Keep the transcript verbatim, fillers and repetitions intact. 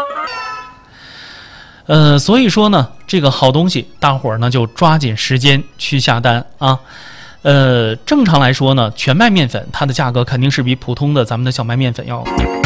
呃，所以说呢，这个好东西，大伙儿呢就抓紧时间去下单啊。呃，正常来说呢，全麦面粉它的价格肯定是比普通的咱们的小麦面粉要